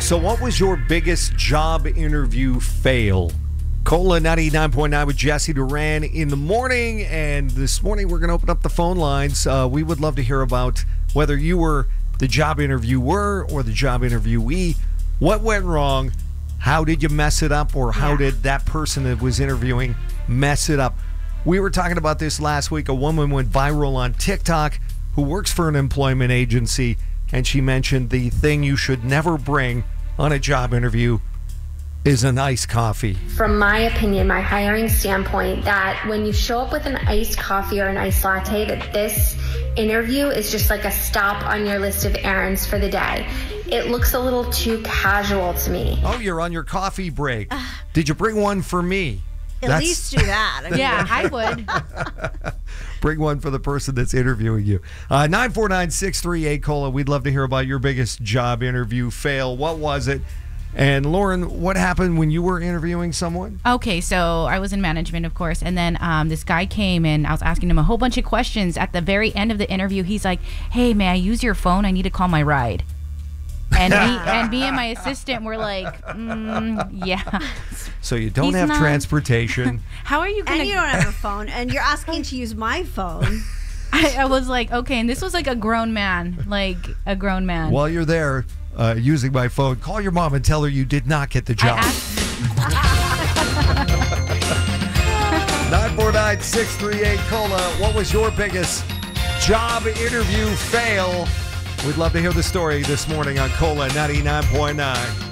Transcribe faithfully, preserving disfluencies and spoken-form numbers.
So what was your biggest job interview fail? Cola ninety-nine point nine with Jesse Duran in the morning. And this morning we're going to open up the phone lines. Uh, we would love to hear about whether you were the job interviewer or the job interviewee. What went wrong? How did you mess it up? Or how yeah. did that person that was interviewing mess it up? We were talking about this last week. A woman went viral on TikTok who works for an employment agency, and she mentioned the thing you should never bring on a job interview is an iced coffee. From my opinion, my hiring standpoint, that when you show up with an iced coffee or an iced latte, that this interview is just like a stop on your list of errands for the day. It looks a little too casual to me. Oh, you're on your coffee break. Did you bring one for me? At that's... least do that. I mean, yeah, I would. Bring one for the person that's interviewing you. Uh, nine four nine, six three eight, COLA. We'd love to hear about your biggest job interview fail. What was it? And Lauren, what happened when you were interviewing someone? Okay, so I was in management, of course, and then um, this guy came and I was asking him a whole bunch of questions. At the very end of the interview, he's like, "Hey, may I use your phone? I need to call my ride." And me, and me and my assistant were like, mm, yeah. So you don't He's have not. transportation. How are you going to... And you don't have a phone, and you're asking to use my phone. I, I was like, okay, and this was like a grown man, like a grown man. While you're there uh, using my phone, call your mom and tell her you did not get the job. nine four nine, six three eight, COLA. What was your biggest job interview fail? We'd love to hear the story this morning on COLA ninety-nine point nine.